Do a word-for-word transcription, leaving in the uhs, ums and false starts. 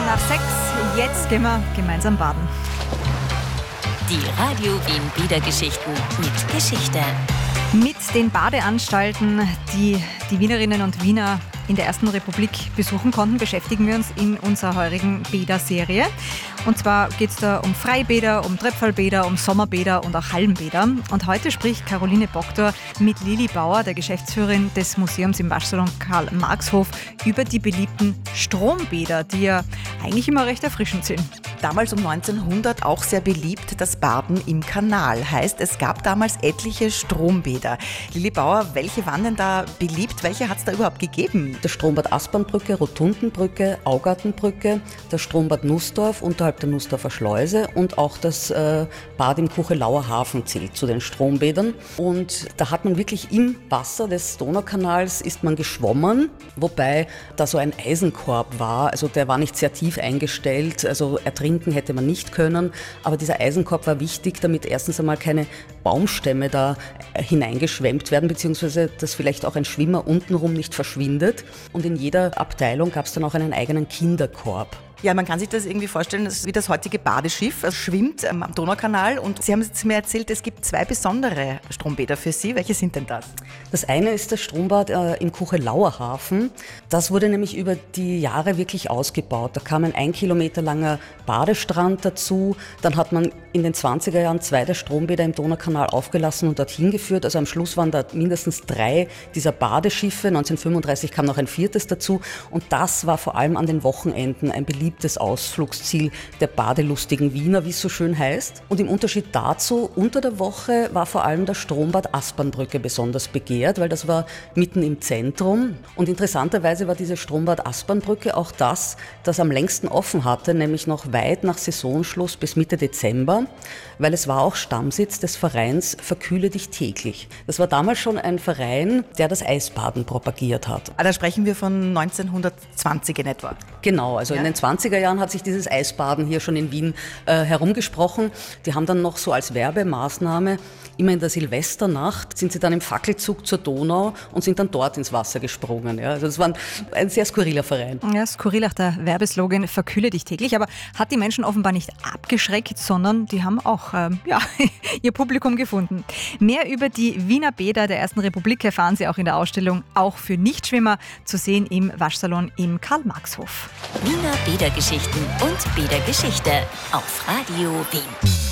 nach sechs. Jetzt gehen wir gemeinsam baden. Die Radio Wien Bädergeschichten mit Geschichte. Mit den Badeanstalten, die die Wienerinnen und Wiener in der Ersten Republik besuchen konnten, beschäftigen wir uns in unserer heurigen Bäderserie. Und zwar geht es da um Freibäder, um Tröpfelbäder, um Sommerbäder und auch Hallenbäder. Und heute spricht Caroline Bogdor mit Lili Bauer, der Geschäftsführerin des Museums im Waschsalon Karl-Marx-Hof, über die beliebten Strombäder, die ja eigentlich immer recht erfrischend sind. Damals um neunzehnhundert auch sehr beliebt, das Baden im Kanal. Heißt, es gab damals etliche Strombäder. Lili Bauer, welche waren denn da beliebt? Welche hat es da überhaupt gegeben? Das Strombad Aspernbrücke, Rotundenbrücke, Augartenbrücke, das Strombad Nussdorf unterhalb der Nussdorfer Schleuse und auch das äh, Bad im Kuchelauer Hafen zählt zu den Strombädern. Und da hat man wirklich im Wasser des Donaukanals ist man geschwommen, wobei da so ein Eisenkorb war. Also der war nicht sehr tief eingestellt, also ertrinken hätte man nicht können. Aber dieser Eisenkorb war wichtig, damit erstens einmal keine Baumstämme da hineingeschwemmt werden, beziehungsweise dass vielleicht auch ein Schwimmer untenrum nicht verschwindet. Und in jeder Abteilung gab es dann auch einen eigenen Kinderkorb. Ja, man kann sich das irgendwie vorstellen, das ist wie das heutige Badeschiff. Es schwimmt ähm, am Donaukanal und Sie haben jetzt mir erzählt, es gibt zwei besondere Strombäder für Sie. Welche sind denn das? Das eine ist das Strombad äh, im Kuchelauer Hafen. Das wurde nämlich über die Jahre wirklich ausgebaut. Da kam ein ein Kilometer langer Badestrand dazu. Dann hat man in den zwanziger Jahren zwei der Strombäder im Donaukanal aufgelassen und dorthin geführt. Also am Schluss waren da mindestens drei dieser Badeschiffe. neunzehnhundertfünfunddreißig kam noch ein viertes dazu. Und das war vor allem an den Wochenenden ein beliebtes beliebtes Ausflugsziel der badelustigen Wiener, wie es so schön heißt. Und im Unterschied dazu, unter der Woche war vor allem das Strombad Aspernbrücke besonders begehrt, weil das war mitten im Zentrum. Und interessanterweise war diese Strombad Aspernbrücke auch das, das am längsten offen hatte, nämlich noch weit nach Saisonschluss bis Mitte Dezember, weil es war auch Stammsitz des Vereins Verkühle dich täglich. Das war damals schon ein Verein, der das Eisbaden propagiert hat. Ah, da sprechen wir von neunzehnhundertzwanzig in etwa. Genau, also ja. In den zwanziger Jahren hat sich dieses Eisbaden hier schon in Wien äh, herumgesprochen. Die haben dann noch so als Werbemaßnahme, immer in der Silvesternacht, sind sie dann im Fackelzug zur Donau und sind dann dort ins Wasser gesprungen. Ja. Also das war ein, ein sehr skurriler Verein. Ja, skurril auch der Werbeslogan, verkühle dich täglich. Aber hat die Menschen offenbar nicht abgeschreckt, sondern die haben auch ähm, ja, ihr Publikum gefunden. Mehr über die Wiener Bäder der Ersten Republik erfahren Sie auch in der Ausstellung Auch für Nichtschwimmer, zu sehen im Waschsalon im Karl-Marx-Hof. Wiener Bädergeschichten und Bädergeschichte auf Radio Wien.